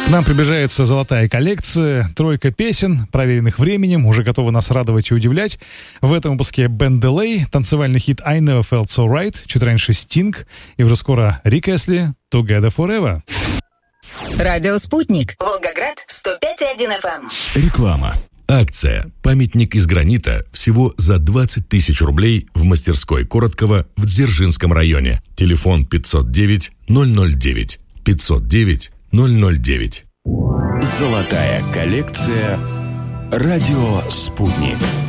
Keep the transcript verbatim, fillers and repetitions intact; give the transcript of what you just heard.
нам приближается золотая коллекция, тройка песен, проверенных временем, уже готовы нас радовать и удивлять. В этом выпуске Ben Delay, танцевальный хит I Never Felt So Right, чуть раньше Sting, и уже скоро Рик Эсли, Together Forever. Радио «Спутник», Волгоград, сто пять и один эф эм. Реклама. Акция «Памятник из гранита» всего за двадцать тысяч рублей в мастерской Короткова в Дзержинском районе. Телефон пятьсот девять ноль ноль девять пятьсот девять ноль ноль девять. Золотая коллекция «Радио Спутник».